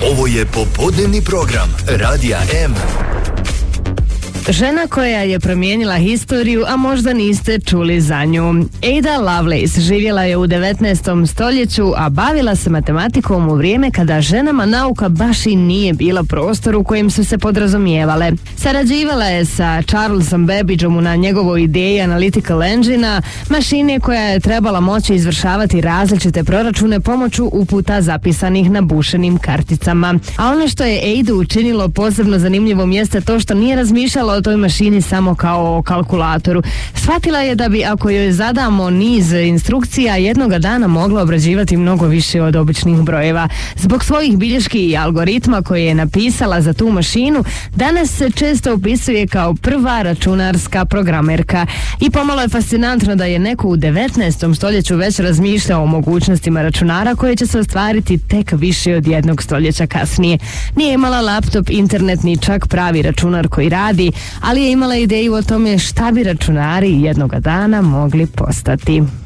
Ovo je popodnevni program Radija M. Žena koja je promijenila historiju, a možda niste čuli za nju. Ada Lovelace živjela je u 19. stoljeću, a bavila se matematikom u vrijeme kada ženama nauka baš i nije bila prostor u kojem su se podrazumijevale. Sarađivala je sa Charlesom Babbageom na njegovoj ideji Analytical Engine-a, mašine koja je trebala moći izvršavati različite proračune pomoću uputa zapisanih na bušenim karticama. A ono što je Adu učinilo posebno zanimljivom jeste to što nije razmišljala o toj mašini samo kao o kalkulatoru. Shvatila je da bi, ako joj zadamo niz instrukcija, jednoga dana mogla obrađivati mnogo više od običnih brojeva. Zbog svojih bilješki i algoritma koje je napisala za tu mašinu, danas se često opisuje kao prva računarska programerka. I pomalo je fascinantno da je neko u 19. stoljeću već razmišljao o mogućnostima računara koje će se ostvariti tek više od jednog stoljeća kasnije. Nije imala laptop, internet ni čak pravi računar koji radi, ali je imala ideju o tome šta bi računari jednoga dana mogli postati.